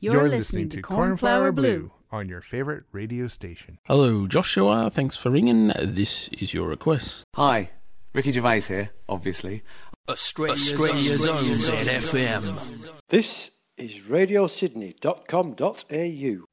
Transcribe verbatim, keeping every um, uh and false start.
You're, You're listening to Cornflower Blue on your favourite radio station. Hello, Joshua. Thanks for ringing. This is your request. Hi, Ricky Gervais here, obviously. Australia's, Australia's own Z F M. This is radio sydney dot com dot a u.